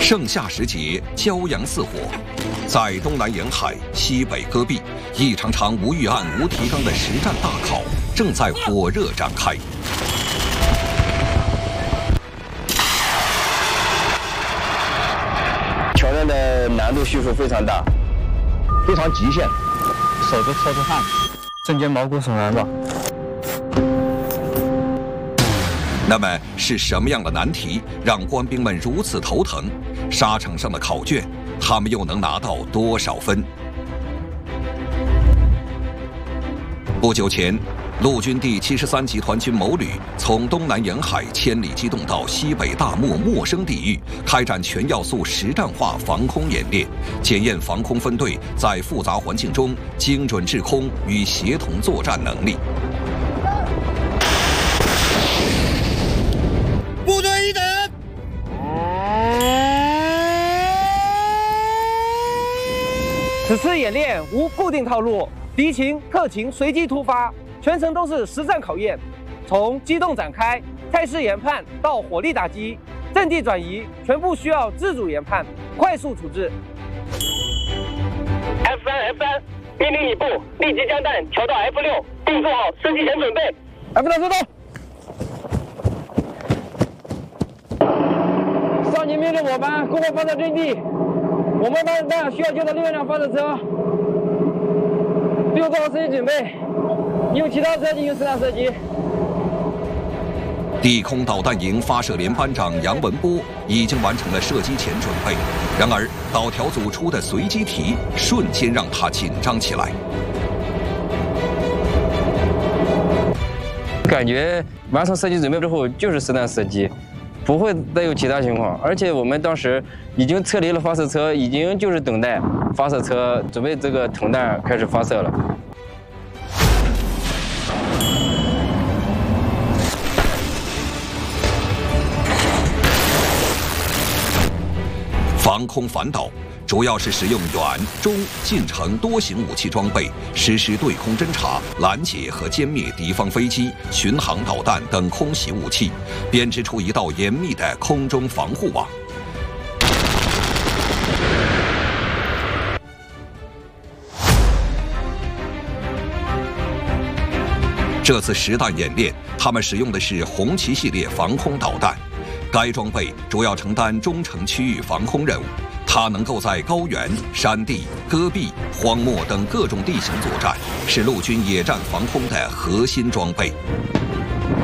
盛夏时节，骄阳似火，在东南沿海、西北戈壁，一场场无预案、无提纲的实战大考正在火热展开。 挑战的难度系数非常大，非常极限， 手都出汗，瞬间毛骨悚然吧。 那么是什么样的难题让官兵们如此头疼？沙场上的考卷，他们又能拿到多少分？不久前，陆军第73集团军某旅从东南沿海千里机动到西北大漠陌生地域，开展全要素实战化防空演练，检验防空分队在复杂环境中精准制空与协同作战能力。 部队一等。 此次演练无固定套路，敌情特情随机突发，全程都是实战考验。从机动展开、态势研判到火力打击、阵地转移，全部需要自主研判、快速处置。 F3，命令你部立即将弹调到 F6，并做好射击前准备。 F6收到。 上级命令我班共放在阵地，我们班的弹需要接到6辆发射车，并做好射击准备，用其他车进行实弹射击。 地空导弹营发射连班长杨文波已经完成了射击前准备，然而导调组出的随机题瞬间让他紧张起来。 感觉完成射击准备之后就是实弹射击。 不会再有其他情况，而且我们当时已经撤离了发射车，已经就是等待发射车准备这个筒弹开始发射了。 防空反导主要是使用远、中、近程多型武器装备，实施对空侦察、拦截和歼灭敌方飞机、巡航导弹等空袭武器，编织出一道严密的空中防护网。这次实弹演练，他们使用的是红旗系列防空导弹，该装备主要承担中程区域防空任务。 它能够在高原、山地、戈壁、荒漠等各种地形作战，是陆军野战防空的核心装备。